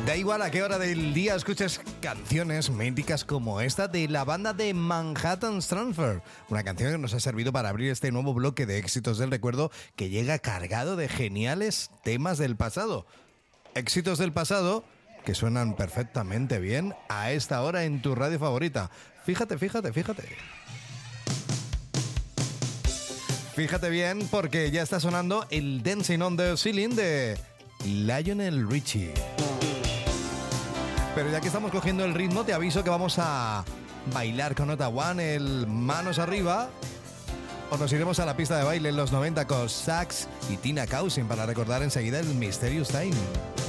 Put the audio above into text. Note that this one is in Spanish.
Da igual a qué hora del día escuches canciones míticas como esta de la banda de Manhattan Transfer, una canción que nos ha servido para abrir este nuevo bloque de éxitos del recuerdo que llega cargado de geniales temas del pasado. Éxitos del pasado que suenan perfectamente bien a esta hora en tu radio favorita. Fíjate. Fíjate bien porque ya está sonando el Dancing on the Ceiling de Lionel Richie. Pero ya que estamos cogiendo el ritmo, te aviso que vamos a bailar con Nota One, el manos arriba, o nos iremos a la pista de baile en los 90 con Sax y Tina Cousin para recordar enseguida el Mysterious Time.